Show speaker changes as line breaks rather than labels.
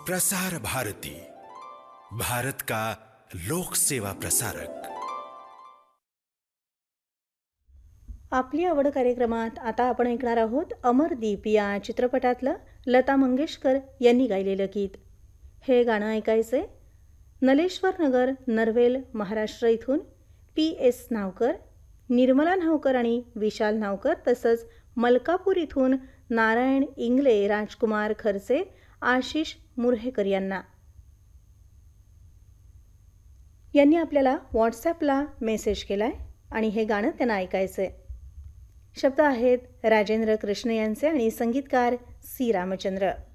प्रसार भारती, भारत का लोक सेवा प्रसारक।
आपली आवड कार्यक्रमात आता आपण ऐकणार आहोत अमरदीप या चित्रपटातलं लता मंगेशकर यांनी गायलेलं गीत। हे गाणं ऐकायचे नलेश्वर नगर, नरवेल, महाराष्ट्र इथून PS नावकर, निर्मला नावकर आणि विशाल नावकर, तसंच मलकापूर इथून नारायण इंगले, राजकुमार खरसे, आशिष मुर्हेकर यांनी आपल्याला व्हॉट्सॲपला मेसेज केलाय आणि हे गाणं त्यांना ऐकायचंय। शब्द आहेत राजेंद्र कृष्ण यांचे आणि संगीतकार C. रामचंद्र।